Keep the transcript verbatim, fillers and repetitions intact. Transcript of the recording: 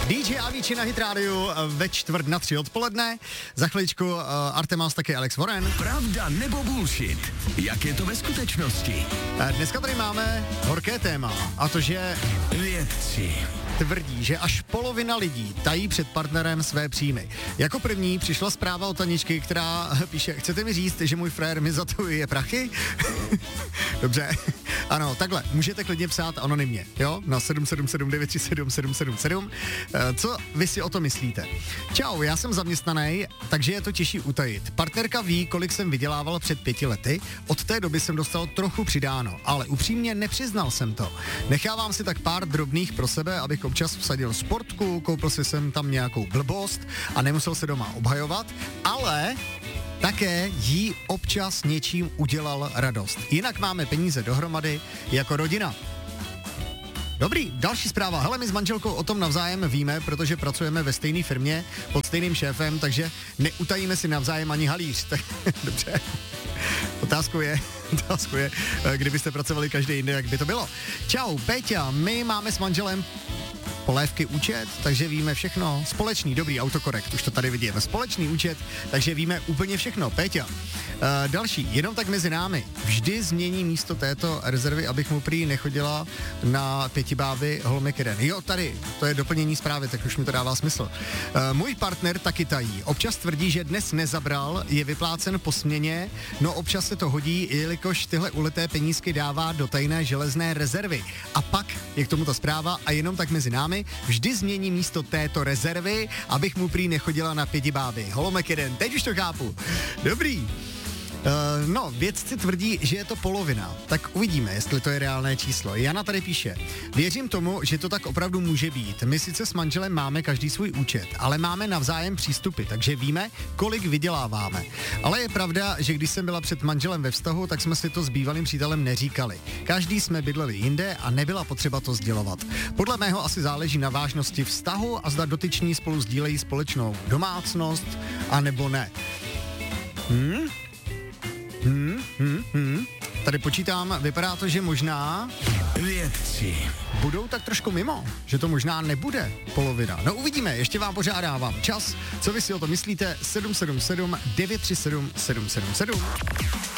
dý džej Avicii na Hit Radio ve čtvrt na tři odpoledne. Za chviličku uh, Artemas, taky Alex Warren. Pravda nebo bullshit? Jak je to ve skutečnosti? Uh, dneska tady máme horké téma, a to, že vědci tvrdí, že až polovina lidí tají před partnerem své příjmy. Jako první přišla zpráva od Taničky, která píše: chcete mi říct, že můj frér mi zatuje prachy? Dobře. Ano, takhle, můžete klidně psát anonymně, jo, na sedm sedm sedm devět tři sedm sedm sedm sedm. Co vy si o to myslíte? Čau, já jsem zaměstnaný, takže je to těžší utajit. Partnerka ví, kolik jsem vydělával před pěti lety, od té doby jsem dostal trochu přidáno, ale upřímně nepřiznal jsem to. Nechávám si tak pár drobných pro sebe, abych občas vsadil sportku, koupil si jsem tam nějakou blbost a nemusel se doma obhajovat, ale také jí občas něčím udělal radost. Jinak máme peníze dohromady jako rodina. Dobrý, další zpráva. Hele, my s manželkou o tom navzájem víme, protože pracujeme ve stejné firmě pod stejným šéfem, takže neutajíme si navzájem ani halíř. Tak dobře. Otázkou je, otázkou je, kdybyste pracovali každý jinde, jak by to bylo. Čau, Péťa, my máme s manželem polévky účet, takže víme všechno. Společný, dobrý, autokorekt, už to tady vidíme. Společný účet, takže víme úplně všechno. Péťa. Uh, další, jenom tak mezi námi. Vždy změní místo této rezervy, abych mu prý nechodila na pětibáby holmek jeden. Jo, tady, to je doplnění zprávy, tak už mi to dává smysl. Uh, můj partner taky tají. Občas tvrdí, že dnes nezabral, je vyplácen po směně, no občas se to hodí, jelikož tyhle uleté penízky dává do tajné železné rezervy. A pak je k tomu ta zpráva a jenom tak mezi námi. Vždy změní místo této rezervy, abych mu prý nechodila na pětibáby. Holomek jeden, teď už to chápu. Dobrý. Uh, no, vědci tvrdí, že je to polovina. Tak uvidíme, jestli to je reálné číslo. Jana tady píše: věřím tomu, že to tak opravdu může být. My sice s manželem máme každý svůj účet, ale máme navzájem přístupy, takže víme, kolik vyděláváme. Ale je pravda, že když jsem byla před manželem ve vztahu, tak jsme si to s bývalým přítelem neříkali. Každý jsme bydleli jinde a nebyla potřeba to sdělovat. Podle mého asi záleží na vážnosti vztahu a zda dotyční spolu sdílejí společnou domácnost, anebo ne. Hm? Hmm, hmm, hmm. Tady počítám, vypadá to, že možná vědci budou tak trošku mimo, že to možná nebude polovina. No uvidíme, ještě vám pořád dávám čas. Co vy si o to myslíte? sedm sedm sedm devět tři sedm sedm sedm sedm.